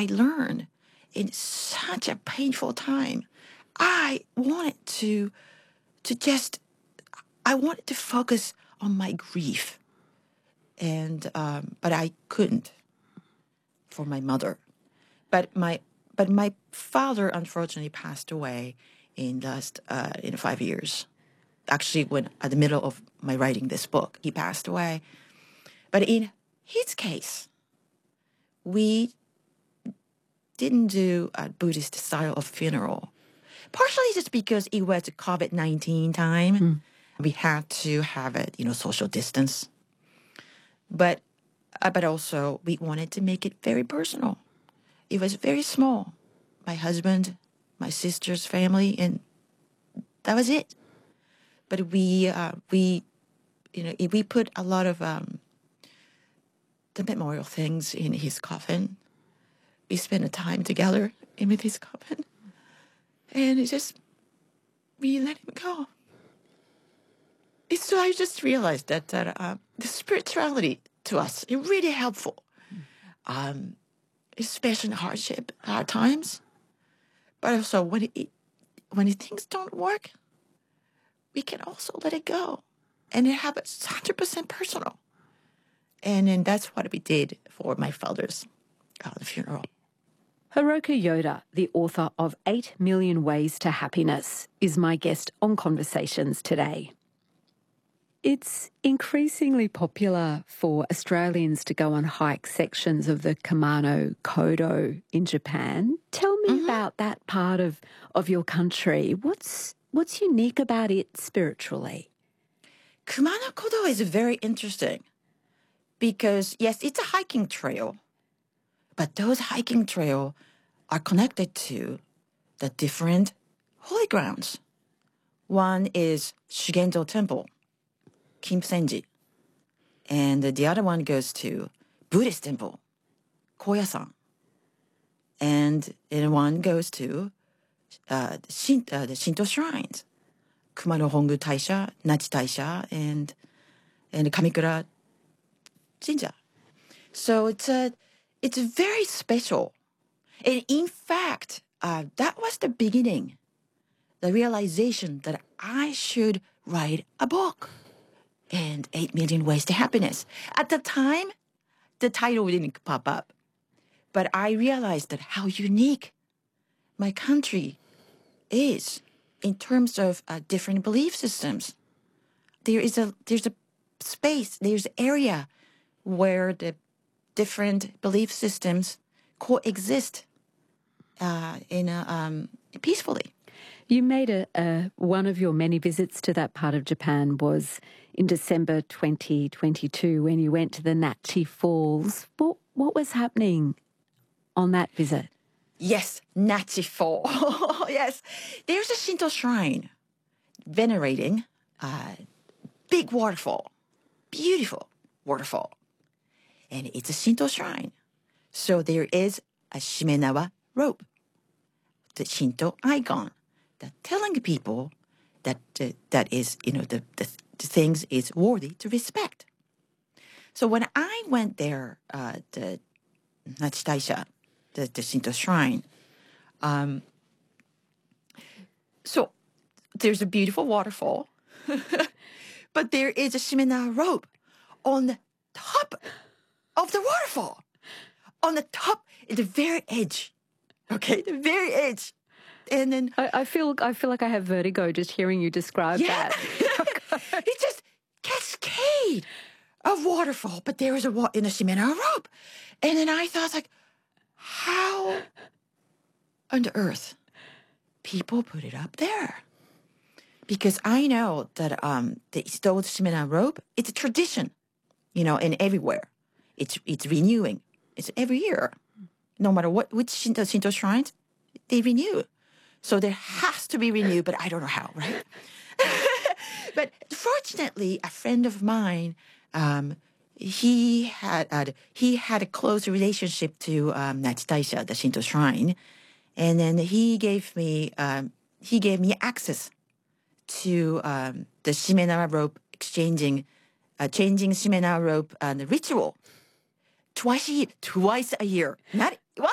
I learned in such a painful time. I wanted to just, I wanted to focus on my grief. And, but I couldn't for my mother. But my father unfortunately passed away in 5 years. Actually, when at the middle of my writing this book, he passed away. But in his case, we didn't do a Buddhist style of funeral, partially just because it was a COVID-19 time. We had to have it, social distance. But also we wanted to make it very personal. It was very small. My husband, my sister's family, and that was it. But we put a lot of the memorial things in his coffin. We spent a time together with his coffin, and we let him go. So I just realized that the spirituality to us is really helpful, especially in hardship, hard times. But also when things don't work, we can also let it go, and have it 100% personal. And then that's what we did for my father's funeral. Hiroko Yoda, the author of 8 Million Ways to Happiness, is my guest on Conversations today. It's increasingly popular for Australians to go on hike sections of the Kumano Kodo in Japan. Tell me about that part of your country. What's unique about it spiritually? Kumano Kodo is very interesting because, yes, it's a hiking trail, but those hiking trails are connected to the different holy grounds. One is Shugendo Temple, Kimsenji. And the other one goes to Buddhist temple, Koyasan. And one goes to the Shinto shrines, Kumano Hongu Taisha, Nachi Taisha, and Kamikura Jinja. So it's very special. And in fact, that was the beginning, the realization that I should write a book. And 8 Million Ways to Happiness. At the time, the title didn't pop up. But I realized that how unique my country is in terms of different belief systems. There's a space, there's an area where the different belief systems coexist peacefully. You made one of your many visits to that part of Japan was in December 2022 when you went to the Nachi Falls. What was happening on that visit? Yes, Nachi Fall. Yes. There's a Shinto shrine venerating a big waterfall, beautiful waterfall. And it's a Shinto shrine. So there is a Shimenawa rope, the Shinto icon, that telling people that is, the things is worthy to respect. So when I went there, the Nachi Taisha, the Shinto shrine, so there's a beautiful waterfall, but there is a Shimenawa rope on the top of the waterfall, on the top, at the very edge. Okay, the very edge. And then I feel like I have vertigo just hearing you describe that. It's just cascade of waterfall, but there is in a Shimenawa rope. And then I thought, like, how on earth people put it up there? Because I know that those Shimenawa rope, it's a tradition, and everywhere. It's renewing. It's every year. No matter which Shinto shrines, they renew. So there has to be renewed, but I don't know how, right? But fortunately, a friend of mine, he had a close relationship to Nachi Taisha, the Shinto shrine, and then he gave me access to the Shimenawa rope changing Shimenawa rope ritual twice a year, not